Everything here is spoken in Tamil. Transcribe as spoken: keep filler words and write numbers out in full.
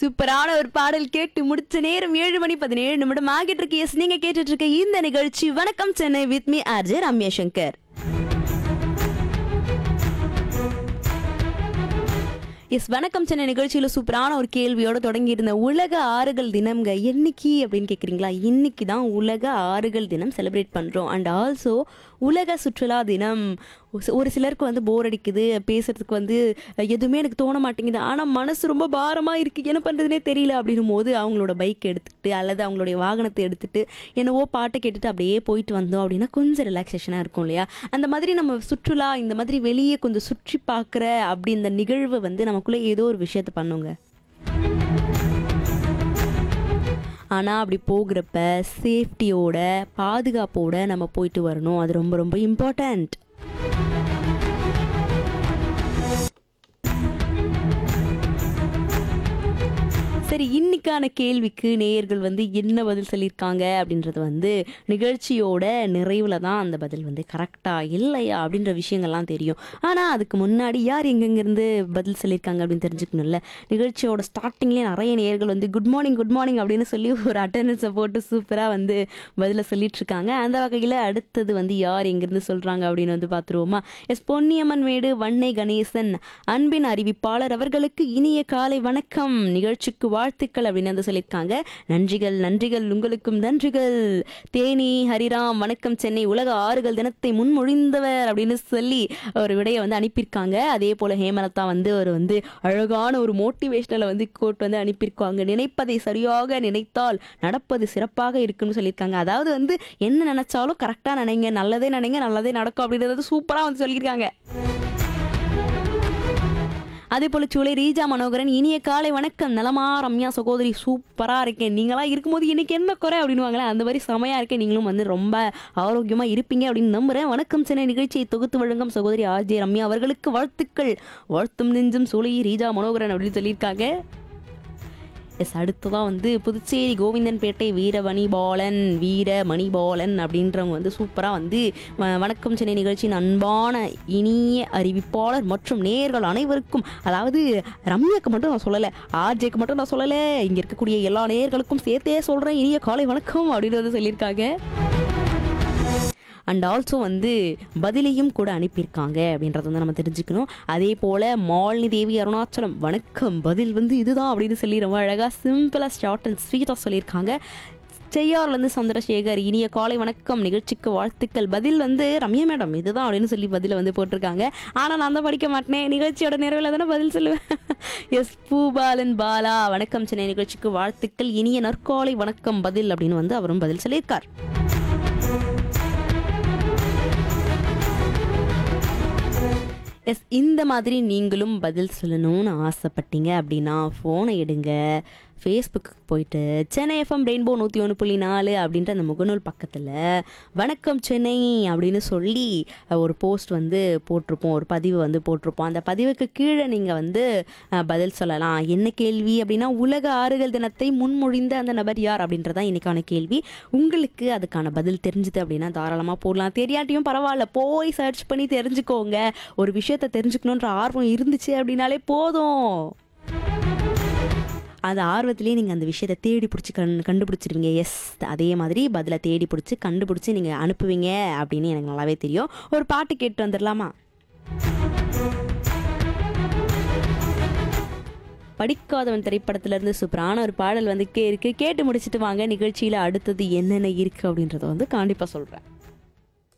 சூப்பரான ஒரு பாடல் கேட்டு முடிச்ச நேரம் ஏழு மணி பதினேழு நிமிடம் ஆகிட்டு இருக்கு. எஸ், நீங்க கேட்டுட்டு இருக்க இந்த நிகழ்ச்சி வணக்கம் Chennai with me RJ Ramya Shankar. S, வணக்கம் சென்னை நிகழ்ச்சியில் சூப்பரான ஒரு கேள்வியோட தொடங்கி இருந்த உலக ஆறுகள் தினம்ங்க. என்னைக்கு அப்படின்னு கேட்குறீங்களா? இன்னைக்கு தான் உலக ஆறுகள் தினம் செலிப்ரேட் பண்ணுறோம். அண்ட் ஆல்சோ உலக சுற்றுலா தினம். ஒரு சிலருக்கு வந்து போர் அடிக்குது, பேசுறதுக்கு வந்து எதுவுமே எனக்கு தோண மாட்டேங்குது, ஆனால் மனசு ரொம்ப பாரமாக இருக்குது, என்ன பண்ணுறதுனே தெரியல அப்படின்னும் போது அவங்களோட பைக் எடுத்துகிட்டு அல்லது அவங்களுடைய வாகனத்தை எடுத்துகிட்டு என்னவோ பாட்டை கேட்டுட்டு அப்படியே போயிட்டு வந்தோம் அப்படின்னா கொஞ்சம் ரிலாக்ஸேஷனாக இருக்கும் இல்லையா? அந்த மாதிரி நம்ம சுற்றுலா இந்த மாதிரி வெளியே கொஞ்சம் சுற்றி பார்க்குற அப்படி இந்த நிகழ்வு வந்து நமக்குள்ளே ஏதோ ஒரு விஷயத்த பண்ணுங்க. ஆனால் அப்படி போகிறப்ப சேஃப்டியோட பாதுகாப்போட நம்ம போயிட்டு வரணும். அது ரொம்ப ரொம்ப இம்பார்ட்டண்ட். சரி, இன்னைக்கான கேள்விக்கு நேயர்கள் வந்து என்ன பதில் சொல்லியிருக்காங்க அப்படின்றது வந்து நிகழ்ச்சியோட நிறைவில் தான் அந்த பதில் வந்து கரெக்டா இல்லையா அப்படின்ற விஷயங்கள்லாம் தெரியும். ஆனால் அதுக்கு முன்னாடி யார் எங்கெங்கிருந்து பதில் சொல்லியிருக்காங்க அப்படின்னு தெரிஞ்சுக்கணும்ல. நிகழ்ச்சியோட ஸ்டார்டிங்லேயே நிறைய நேயர்கள் வந்து குட் மார்னிங் குட் மார்னிங் அப்படின்னு சொல்லி ஒரு அட்டண்டன்ஸை போட்டு சூப்பராக வந்து பதிலை சொல்லிட்டு இருக்காங்க. அந்த வகையில் அடுத்தது வந்து யார் எங்கேருந்து சொல்கிறாங்க அப்படின்னு வந்து பார்த்துருவோமா? எஸ், பொன்னியம்மன் மேடு வன்னை கணேசன் அன்பின் அறிவிப்பாளர் அவர்களுக்கு இனிய காலை வணக்கம், நிகழ்ச்சிக்கு வாழ்த்துக்கள் அப்படின்னு வந்து சொல்லியிருக்காங்க. நன்றிகள் நன்றிகள் உங்களுக்கும் நன்றிகள். தேனி ஹரிராம் வணக்கம் சென்னை உலக ஆறுகள் தினத்தை முன்மொழிந்தவர் அப்படின்னு சொல்லி ஒரு விடையை வந்து அனுப்பியிருக்காங்க. அதே போல ஹேமலதா வந்து ஒரு வந்து அழகான ஒரு மோட்டிவேஷனலை வந்து கோட் வந்து அனுப்பியிருக்காங்க. நினைப்பதை சரியாக நினைத்தால் நடப்பது சிறப்பாக இருக்குன்னு சொல்லியிருக்காங்க. அதாவது வந்து என்ன நினைச்சாலும் கரெக்டாக நினைங்க, நல்லதே நினைங்க, நல்லதே நடக்கும் அப்படின்றது சூப்பராக வந்து சொல்லியிருக்காங்க. அதே போல சூளை ரீஜா மனோகரன் இனிய காலை வணக்கம், நலமா ரம்யா சகோதரி, சூப்பரா இருக்கேன், நீங்களா இருக்கும்போது இன்னைக்கு என்ன குறை அப்படின்னுவாங்களே அந்த மாதிரி செமையா இருக்கேன், நீங்களும் வந்து ரொம்ப ஆரோக்கியமா இருப்பீங்க அப்படின்னு நம்புறேன். வணக்கம் சென்னை நிகழ்ச்சியை தொகுத்து வழங்கும் சகோதரி ஆர்ஜே ரம்யா அவர்களுக்கு வாழ்த்துக்கள், வாழ்த்தும் நெஞ்சும் சூளை ரீஜா மனோகரன் அப்படின்னு சொல்லியிருக்காங்க. எஸ், அடுத்ததான் வந்து புதுச்சேரி கோவிந்தன்பேட்டை வீரமணிபாலன் வீர மணிபாலன் அப்படின்றவங்க வந்து சூப்பராக வந்து வணக்கம் சென்னை நிகழ்ச்சியின் அன்பான இனிய அறிவிப்பாளர் மற்றும் நேயர்கள் அனைவருக்கும், அதாவது ரம்யாக்கு மட்டும் நான் சொல்லலை, ஆர்ஜேக்கு மட்டும் நான் சொல்லலை, இங்கே இருக்கக்கூடிய எல்லா நேயர்களுக்கும் சேர்த்தே சொல்கிறேன் இனிய காலை வணக்கம் அப்படின்னு வந்து சொல்லியிருக்காங்க. அண்ட் ஆல்சோ வந்து பதிலையும் கூட அனுப்பியிருக்காங்க அப்படின்றத வந்து நம்ம தெரிஞ்சுக்கணும். அதே போல் மாலினி தேவி அருணாச்சலம் வணக்கம், பதில் வந்து இதுதான் அப்படின்னு சொல்லி ரொம்ப அழகாக சிம்பிளாக ஷார்ட் அண்ட் ஸ்வீட்டாக சொல்லியிருக்காங்க. செய்யார்லேருந்து சந்திரசேகர் இனிய காலை வணக்கம், நிகழ்ச்சிக்கு வாழ்த்துக்கள், பதில் வந்து ரம்யா மேடம் இதுதான் அப்படின்னு சொல்லி பதிலை வந்து போட்டிருக்காங்க. ஆனால் நான் தான் படிக்க மாட்டேன், நிகழ்ச்சியோட நிறைவில் தானே பதில் சொல்லுவேன். எஸ், பூபாலன் பாலா வணக்கம் சென்னை நிகழ்ச்சிக்கு வாழ்த்துக்கள், இனிய நற்காலை வணக்கம், பதில் அப்படின்னு வந்து அவரும் பதில் சொல்லியிருக்கார். எஸ், இந்த மாதிரி நீங்களும் பதில் சொல்லணும்னு ஆசைப்பட்டீங்க அப்படின்னா ஃபோனை எடுங்க, ஃபேஸ்புக்கு போயிட்டு சென்னை எஃப்எம் ரெயின்போ நூற்றி ஒன்று புள்ளி நாலு அப்படின்ற அந்த முகநூல் பக்கத்தில் வணக்கம் சென்னை அப்படின்னு சொல்லி ஒரு போஸ்ட் வந்து போட்டிருப்போம், ஒரு பதிவு வந்து போட்டிருப்போம். அந்த பதிவுக்கு கீழே நீங்கள் வந்து பதில் சொல்லலாம். என்ன கேள்வி அப்படின்னா, உலக ஆறுகள் தினத்தை முன்மொழிந்த அந்த நபர் யார் அப்படின்றதான் இன்னைக்கான கேள்வி. உங்களுக்கு அதுக்கான பதில் தெரிஞ்சுது அப்படின்னா தாராளமாக போடலாம், தெரியாட்டியும் பரவாயில்ல, போய் சர்ச் பண்ணி தெரிஞ்சுக்கோங்க. ஒரு விஷயத்தை தெரிஞ்சுக்கணுன்ற ஆர்வம் இருந்துச்சு அப்படின்னாலே போதும், அந்த ஆர்வத்திலேயே நீங்கள் அந்த விஷயத்தை தேடி பிடிச்சி கண் கண்டுபிடிச்சிருவீங்க. எஸ், அதே மாதிரி பதிலை தேடி பிடிச்சி கண்டுபிடிச்சி நீங்கள் அனுப்புவீங்க அப்படின்னு எனக்கு நல்லாவே தெரியும். ஒரு பாட்டு கேட்டு வந்துடலாமா? படிக்காதவன் திரைப்படத்திலேருந்து சூப்பரான ஒரு பாடல் வந்துக்கே இருக்குது, கேட்டு முடிச்சுட்டு வாங்க. நிகழ்ச்சியில் அடுத்தது என்னென்ன இருக்குது அப்படின்றத வந்து கண்டிப்பாக சொல்கிறேன்.